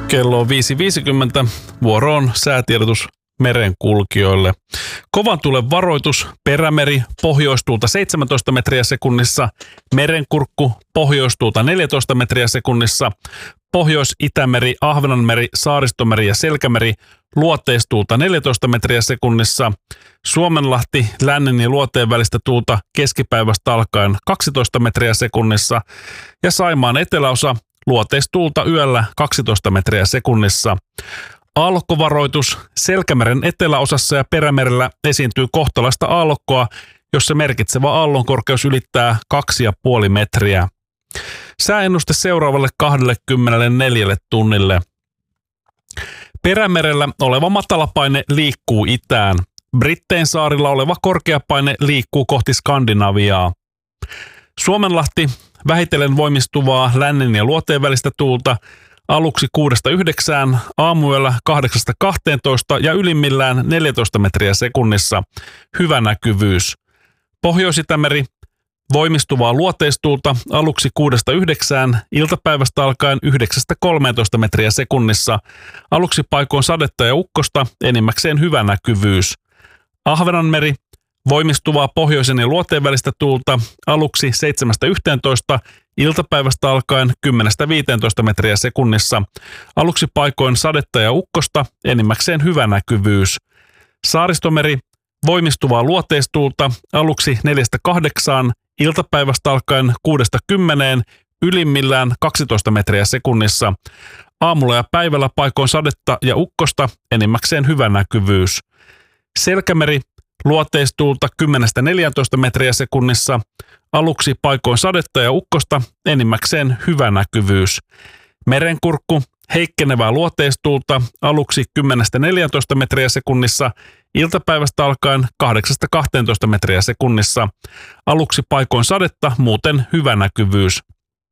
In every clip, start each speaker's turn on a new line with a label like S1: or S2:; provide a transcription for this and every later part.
S1: Kello on 5.50. Vuoro on säätiedotus merenkulkijoille. Kovan tuulen varoitus, Perämeri, pohjoistuulta 17 metriä sekunnissa, Merenkurkku, pohjoistuulta 14 metriä sekunnissa, Pohjois-Itämeri, Ahvenanmeri, Saaristomeri ja Selkämeri, luoteistuulta 14 metriä sekunnissa, Suomenlahti, lännen ja luoteen välistä tuulta keskipäivästä alkaen 12 metriä sekunnissa ja Saimaan eteläosa, luoteistuulta yöllä 12 metriä sekunnissa. Aallokkovaroitus, Selkämeren eteläosassa ja Perämerellä esiintyy kohtalaista aallokkoa, jossa merkitsevä aallonkorkeus ylittää 2,5 metriä. Sääennuste seuraavalle 24 tunnille. Perämerellä oleva matalapaine liikkuu itään. Brittein saarilla oleva korkeapaine liikkuu kohti Skandinaviaa. Suomenlahti, vähitellen voimistuvaa lännen ja luoteen välistä tuulta, aluksi 6-9, aamuyöllä 8-12 ja ylimmillään 14 metriä sekunnissa. Hyvä näkyvyys. Pohjois-Itämeri, voimistuvaa luoteistuulta, aluksi 6-9, iltapäivästä alkaen 9-13 metriä sekunnissa. Aluksi paikoin sadetta ja ukkosta, enimmäkseen hyvä näkyvyys. Ahvenanmeri, voimistuvaa pohjoisen ja luoteen välistä tuulta, aluksi 7-11, iltapäivästä alkaen 10-15 metriä sekunnissa. Aluksi paikoin sadetta ja ukkosta, enimmäkseen hyvä näkyvyys. Saaristomeri, voimistuvaa luoteistuulta, aluksi 4-8, iltapäivästä alkaen 6-10, ylimmillään 12 metriä sekunnissa. Aamulla ja päivällä paikoin sadetta ja ukkosta, enimmäkseen hyvä näkyvyys. Selkämeri, luoteistuulta 10-14 metriä sekunnissa, aluksi paikoin sadetta ja ukkosta, enimmäkseen hyvä näkyvyys. Merenkurkku, heikkenevää luoteistuulta, aluksi 10-14 metriä sekunnissa, iltapäivästä alkaen 8-12 metriä sekunnissa, aluksi paikoin sadetta, muuten hyvä näkyvyys.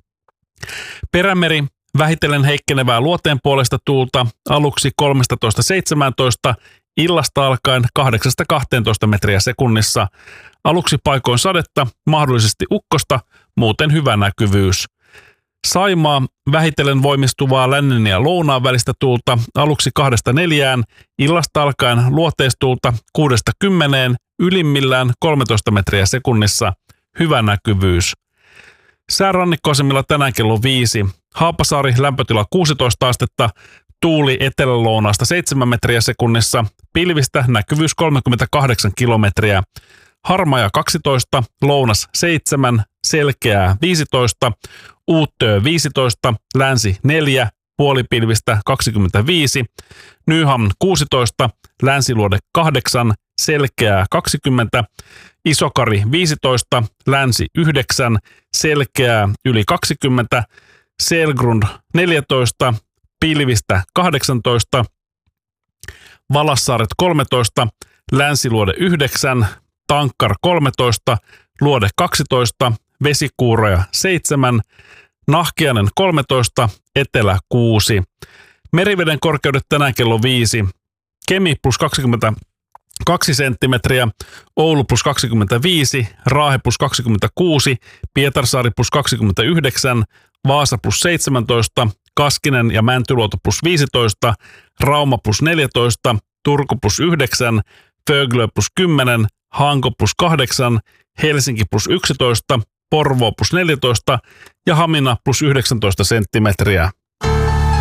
S1: Perämeri, vähitellen heikkenevää luoteen puolesta tuulta, aluksi 13-17, illasta alkaen 8-12 metriä sekunnissa, aluksi paikoin sadetta, mahdollisesti ukkosta, muuten hyvä näkyvyys. Saimaa, vähitellen voimistuvaa lännen ja lounaan välistä tuulta, aluksi 2-4, illasta alkaen luoteistuulta 6-10, ylimmillään 13 metriä sekunnissa, hyvä näkyvyys. Säärannikkoasemilla tänään kello 5, Haapasaari lämpötila 16 astetta, tuuli etelälounaasta 7 metriä sekunnissa, pilvistä näkyvyys 38 kilometriä. Harmaja 12, lounas 7, selkeää 15, Uuttöö 15, länsi 4, puolipilvistä 25, Nyhamn 16, länsiluode 8, selkeää 20, Isokari 15, länsi 9, selkeää yli 20, Selgrund 14, pilvistä 18, Valassaaret 13, länsiluode 9, Tankkar 13, luode 12, vesikuuroja 7, Nahkiainen 13, etelä 6. Meriveden korkeudet tänään kello 5. Kemi plus 22 senttimetriä, Oulu plus 25, Raahe plus 26, Pietarsaari plus 29, Vaasa plus 17, Kaskinen ja Mäntyluoto plus 15, Rauma plus 14, Turku plus 9, Föglö plus 10, Hanko plus 8, Helsinki plus 11, Porvoo plus 14 ja Hamina plus 19 senttimetriä.